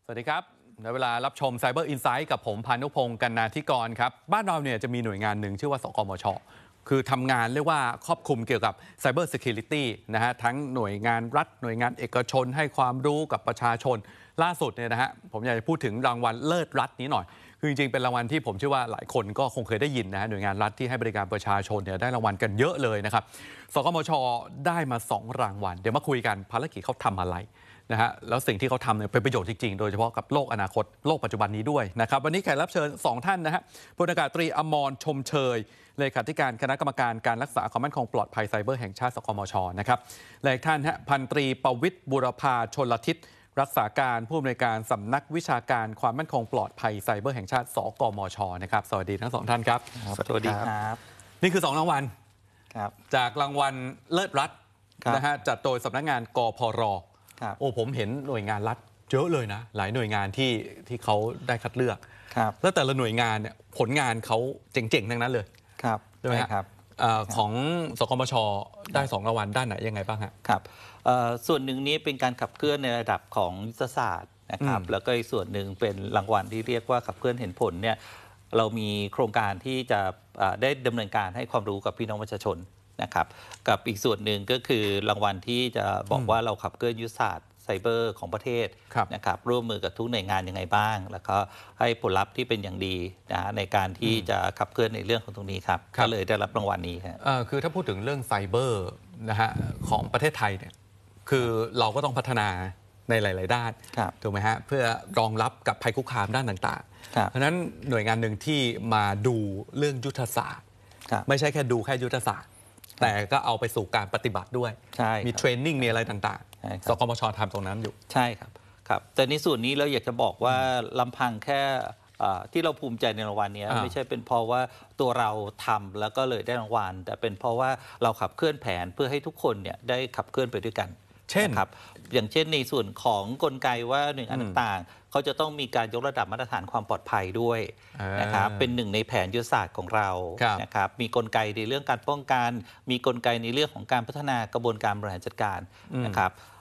สวัสดีครับในเวลารับชม Cyber Insight กับผมพานุพงศ์กันนาธิกรครับบ้านเราเนี่ยจะมีหน่วยงานหนึ่งชื่อว่าสกมชคือทำงานเรียกว่าครอบคลุมเกี่ยวกับ Cyber Security นะฮะทั้งหน่วยงานรัฐหน่วยงานเอกชนให้ความรู้กับประชาชนล่าสุดเนี่ยนะฮะผมอยากจะพูดถึงรางวัลเลิศรัฐนี้หน่อยคือจริงๆเป็นรางวัลที่ผมเชื่อว่าหลายคนก็คงเคยได้ยินนะฮะหน่วยงานรัฐที่ให้บริการประชาชนเนี่ยได้รางวัลกันเยอะเลยนะครับสกมชได้มา2รางวัลเดี๋ยวมาคุยกันภารกิจเขาทำอะไรนะฮะแล้วสิ่งที่เขาทำเนี่ยเป็นประโยชน์จริงๆโดยเฉพาะกับโลกอนาคตโลกปัจจุบันนี้ด้วยนะครับวันนี้แขกรับเชิญ2ท่านนะฮะพลอากาศตรีอมรชมเชยเลขาธิการคณะกรรมการการรักษาความมั่นคงปลอดภัยไซเบอร์แห่งชาติสกมชนะครับและอีกท่านฮะพันตรีประวิตรบุรพาชลทิศรักษาการผู้อำนวยการสำนักวิชาการความมั่นคงปลอดภัยไซเบอร์แห่งชาติสกมชนะครับสวัสดีทั้ง2ท่านครับสวัสดีครับนี่คือ2รางวัลจากรางวัลเลิศรัฐนะฮะจัดโดยสำนักงานกพรโอ้ผมเห็นหน่วยงานรัฐเยอะเลยนะหลายหน่วยงานที่เขาได้คัดเลือกแล้วแต่ละหน่วยงานเนี่ยผลงานเขาเจ๋งๆทั้งนั้นเลยใช่ไหมครับของสกมชได้2รางวัลด้านไหนยังไงบ้างครับส่วนหนึ่งนี้เป็นการขับเคลื่อนในระดับของยุทธศาสตร์นะครับแล้วก็อีกส่วนหนึ่งเป็นรางวัลที่เรียกว่าขับเคลื่อนเห็นผลเนี่ยเรามีโครงการที่จะได้ดำเนินการให้ความรู้กับพี่น้องประชาชนนะครับกับอีกส่วนหนึ่งก็คือรางวัลที่จะบอกว่าเราขับเคลื่อนยุทธศาสตร์ไซเบอร์ของประเทศนะครับร่วมมือกับทุกหน่วยงานยังไงบ้างแล้วก็ให้ผลลัพธ์ที่เป็นอย่างดีนะในการที่จะขับเคลื่อนในเรื่องของตรงนี้ครับก็เลยได้รับรางวัลนี้ครับคือถ้าพูดถึงเรื่องไซเบอร์นะฮะของประเทศไทยเนี่ยคือเราก็ต้องพัฒนาในหลายๆด้านถูกไหมฮะเพื่อรองรับกับภัยคุกคามด้านต่างๆเพราะฉะนั้นหน่วยงานหนึ่งที่มาดูเรื่องยุทธศาสตร์ไม่ใช่แค่ดูแค่ยุทธศาสตร์แต่ก็เอาไปสู่การปฏิบัติด้วยมีเทรนนิ่งมีอะไรต่างๆสกมชทำตรงนั้นอยู่ใช่ครับแต่ในส่วนนี้เราอยากจะบอกว่าลำพังแค่ที่เราภูมิใจในรางวัลนี้ไม่ใช่เป็นเพราะว่าตัวเราทำแล้วก็เลยได้รางวัลแต่เป็นเพราะว่าเราขับเคลื่อนแผนเพื่อให้ทุกคนเนี่ยได้ขับเคลื่อนไปด้วยกันเช่นครับอย่างเช่นในส่วนของกลไกว่าหน่วยงานต่างๆเขาจะต้องมีการยกระดับมาตรฐานความปลอดภัยด้วยนะครับเป็นหนึ่งในแผนยุทธศาสตร์ของเรานะครับมีกลไกในเรื่องการป้องกันมีกลไกในเรื่องของการพัฒนากระบวนการบริหารจัดการนะครับ